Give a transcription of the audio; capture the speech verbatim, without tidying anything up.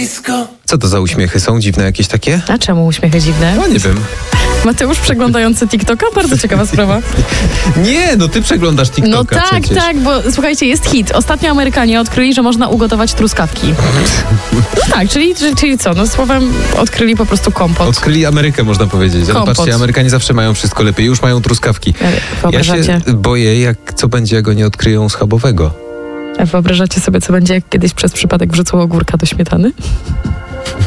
blisko. Co to za uśmiechy? Są dziwne jakieś takie? A czemu uśmiechy dziwne? No nie wiem. Mateusz przeglądający TikToka? Bardzo ciekawa sprawa. Nie, no ty przeglądasz No TikToka tak, przecież. tak, bo słuchajcie, jest hit. Ostatnio Amerykanie odkryli, że można ugotować truskawki. No tak, czyli, czyli co? No słowem odkryli po prostu kompot. Odkryli Amerykę, można powiedzieć. Ale Kompot. patrzcie, Amerykanie zawsze mają wszystko lepiej. Już mają truskawki. Ja Wyobrażacie? się boję, jak co będzie, jak go nie odkryją schabowego. A wyobrażacie sobie, co będzie, jak kiedyś przez przypadek wrzucą ogórka do śmietany?